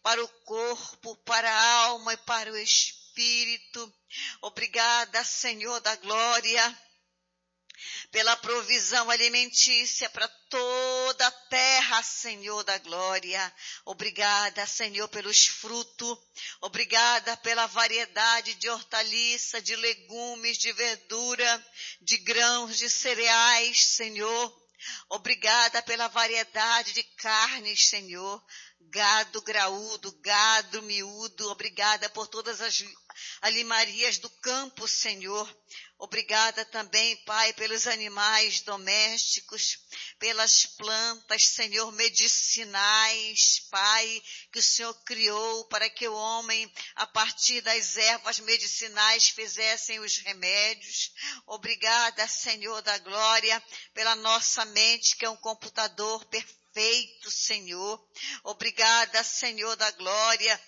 para o corpo, para a alma e para o espírito. Obrigada, Senhor da glória, pela provisão alimentícia para toda a terra, Senhor da glória. Obrigada, Senhor, pelos frutos. Obrigada pela variedade de hortaliça, de legumes, de verdura, de grãos, de cereais, Senhor. Obrigada pela variedade de carnes, Senhor. Gado graúdo, gado miúdo. Obrigada por todas as alimarias do campo, Senhor. Obrigada também, Pai, pelos animais domésticos, pelas plantas, Senhor, medicinais, Pai, que o Senhor criou para que o homem, a partir das ervas medicinais, fizessem os remédios. Obrigada, Senhor da glória, pela nossa mente, que é um computador perfeito, Senhor. Obrigada, Senhor da glória.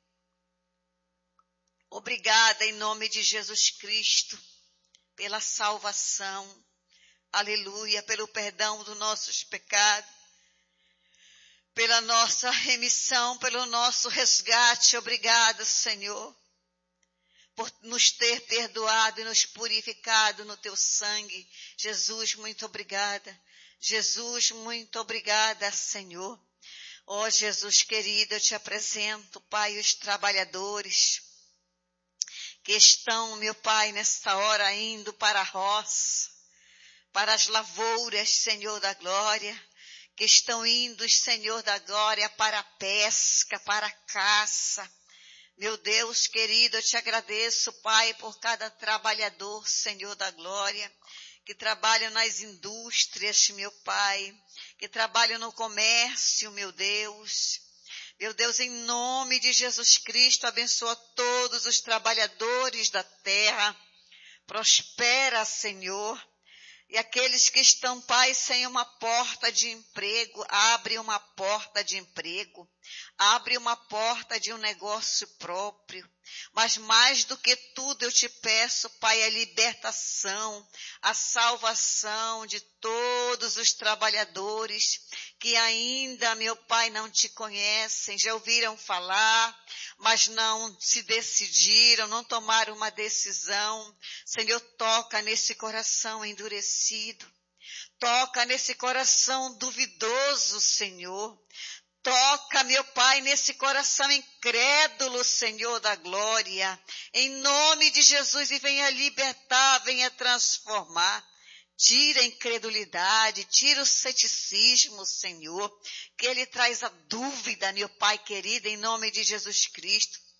Obrigada, em nome de Jesus Cristo, pela salvação, aleluia, pelo perdão dos nossos pecados, pela nossa remissão, pelo nosso resgate. Obrigada, Senhor, por nos ter perdoado e nos purificado no teu sangue. Jesus, muito obrigada. Jesus, muito obrigada, Senhor. Ó Jesus querido, eu te apresento, Pai, os trabalhadores que estão, meu Pai, nesta hora indo para a roça, para as lavouras, Senhor da glória, que estão indo, Senhor da glória, para a pesca, para a caça. Meu Deus querido, eu te agradeço, Pai, por cada trabalhador, Senhor da glória, que trabalham nas indústrias, meu Pai, que trabalham no comércio, meu Deus. Meu Deus, em nome de Jesus Cristo, abençoa todos os trabalhadores da terra. Prospera, Senhor. E aqueles que estão, Pai, sem uma porta de emprego, abre uma porta de emprego. Abre uma porta de um negócio próprio. Mas mais do que tudo eu te peço, Pai, a libertação, a salvação de todos os trabalhadores que ainda, meu Pai, não te conhecem, já ouviram falar, mas não se decidiram, não tomaram uma decisão. Senhor, toca nesse coração endurecido, toca nesse coração duvidoso, Senhor. Toca, meu Pai, nesse coração incrédulo, Senhor da glória, em nome de Jesus, e venha libertar, venha transformar. Tira a incredulidade, tira o ceticismo, Senhor, que Ele traz a dúvida, meu Pai querido, em nome de Jesus Cristo.